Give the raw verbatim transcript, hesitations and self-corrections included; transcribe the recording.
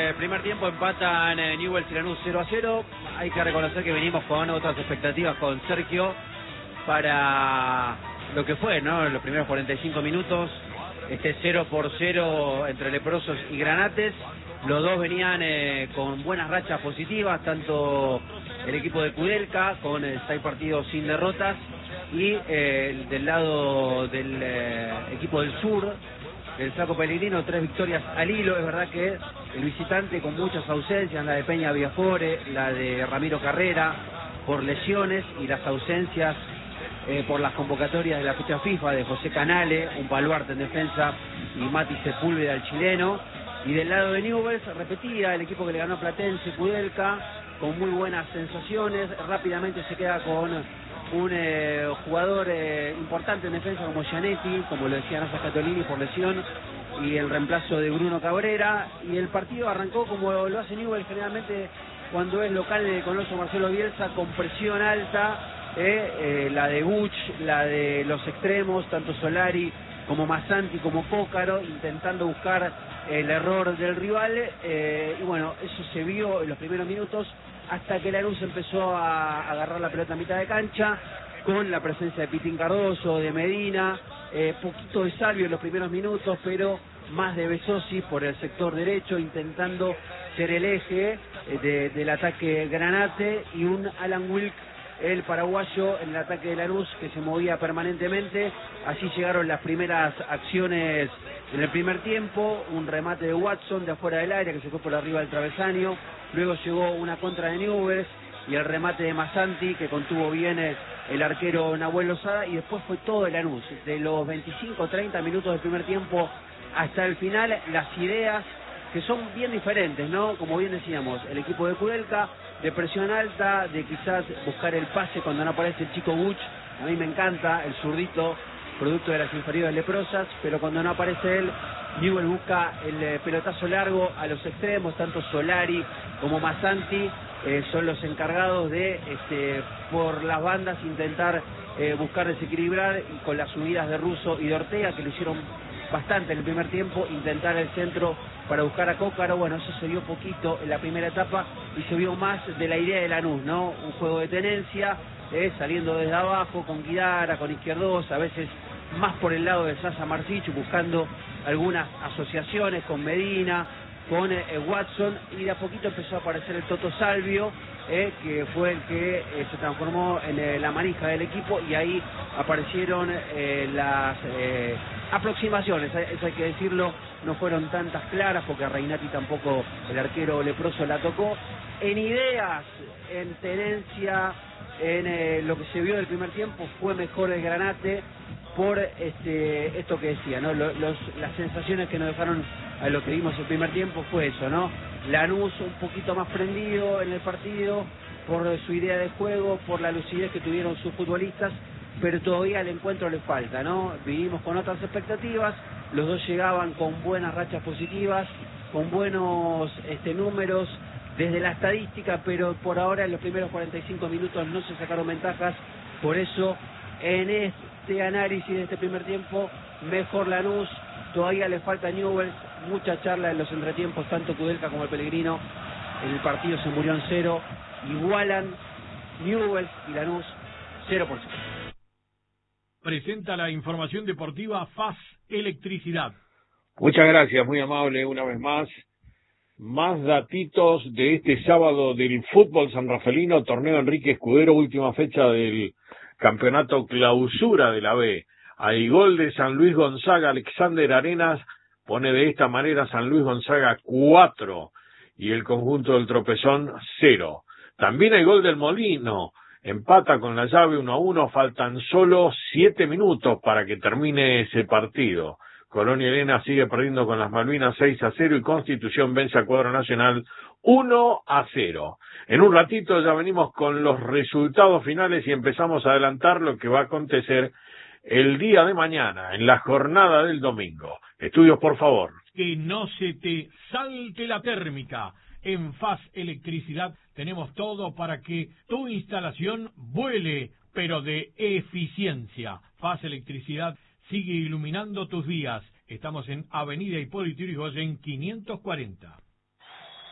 eh, primer tiempo empatan eh, Newell's y Lanús cero a cero. Hay que reconocer que venimos con otras expectativas con Sergio para lo que fue, ¿no? Los primeros cuarenta y cinco minutos, este cero por cero entre Leprosos y Granates. Los dos venían eh, con buenas rachas positivas, tanto el equipo de Kudelka con eh, seis partidos sin derrotas y eh, del lado del eh, equipo del sur, el Flaco Pellegrino, tres victorias al hilo. Es verdad que el visitante con muchas ausencias, la de Peña Viafore, la de Ramiro Carrera por lesiones y las ausencias eh, por las convocatorias de la fecha FIFA de José Canale, un baluarte en defensa, y Mati Sepúlveda, el chileno. Y del lado de Newell's repetía el equipo que le ganó a Platense, Kudelka, con muy buenas sensaciones. Rápidamente se queda con un eh, jugador eh, importante en defensa como Gianetti, como lo decía Nasa Catolini, por lesión, y el reemplazo de Bruno Cabrera. Y el partido arrancó como lo hace Newell's generalmente cuando es local de Coloso Marcelo Bielsa, con presión alta, eh, eh, la de Buch, la de los extremos, tanto Solari como Massanti como Pócaro, intentando buscar el error del rival, eh, y bueno, eso se vio en los primeros minutos, hasta que Lanús empezó a agarrar la pelota a mitad de cancha, con la presencia de Pitín Cardoso, de Medina, eh, poquito de Salvio en los primeros minutos, pero más de Besosi por el sector derecho, intentando ser el eje de, del ataque Granate, y un Alan Wilk, el paraguayo, en el ataque de Lanús, que se movía permanentemente. Así llegaron las primeras acciones en el primer tiempo, un remate de Watson de afuera del área que se fue por arriba del travesaño, luego llegó una contra de Newell's y el remate de Massanti que contuvo bien el arquero Nahuel Lozada, y después fue todo de Lanús, de los veinticinco treinta minutos del primer tiempo hasta el final, las ideas que son bien diferentes, ¿no? Como bien decíamos, el equipo de Kudelka, de presión alta, de quizás buscar el pase cuando no aparece el chico Buch. A mí me encanta el zurdito, producto de las inferiores leprosas, pero cuando no aparece él, Newell's busca el eh, pelotazo largo a los extremos, tanto Solari como Massanti eh, son los encargados de, este, por las bandas, intentar eh, buscar desequilibrar, y con las subidas de Russo y de Ortega, que lo hicieron bastante en el primer tiempo, intentar el centro para buscar a Cócaro. Bueno, eso se vio poquito en la primera etapa y se vio más de la idea de Lanús, ¿no? Un juego de tenencia, eh, saliendo desde abajo con Guidara, con Izquierdos, a veces más por el lado de Sasa Marsic, buscando algunas asociaciones con Medina, con eh, Watson, y de a poquito empezó a aparecer el Toto Salvio, eh, que fue el que eh, se transformó en eh, la manija del equipo, y ahí aparecieron eh, las eh, aproximaciones, eso hay que decirlo, no fueron tantas claras porque Reinati tampoco, el arquero leproso, la tocó. En ideas, en tenencia, en eh, lo que se vio del primer tiempo, fue mejor el Granate por este esto que decía, ¿no? Los, los, las sensaciones que nos dejaron a lo que vimos el primer tiempo fue eso, ¿no? Lanús un poquito más prendido en el partido por su idea de juego, por la lucidez que tuvieron sus futbolistas, pero todavía al encuentro le falta, ¿no? Vivimos con otras expectativas, los dos llegaban con buenas rachas positivas, con buenos este, números desde la estadística, pero por ahora en los primeros cuarenta y cinco minutos no se sacaron ventajas. Por eso en este análisis de este primer tiempo, mejor Lanús. Todavía le falta a Newell's, mucha charla en los entretiempos, tanto Kudelka como el Pellegrino. El partido se murió en cero, igualan Newell's y Lanús cero por cero. Presenta la información deportiva F A S Electricidad. Muchas gracias, muy amable una vez más. Más datitos de este sábado del fútbol sanrafelino, torneo Enrique Escudero, última fecha del campeonato clausura de la B. Hay gol de San Luis Gonzaga, Alexander Arenas pone de esta manera San Luis Gonzaga cuatro y el conjunto del Tropezón cero. También hay gol del Molino, empata con la llave uno a uno, faltan solo siete minutos para que termine ese partido. Colonia Elena sigue perdiendo con las Malvinas seis a cero y Constitución vence a Cuadro Nacional uno a cero. En un ratito ya venimos con los resultados finales y empezamos a adelantar lo que va a acontecer el día de mañana, en la jornada del domingo. Estudios, por favor. Que no se te salte la térmica. En F A S Electricidad tenemos todo para que tu instalación vuele, pero de eficiencia. F A S Electricidad sigue iluminando tus días. Estamos en Avenida Hipólito Yrigoyen quinientos cuarenta.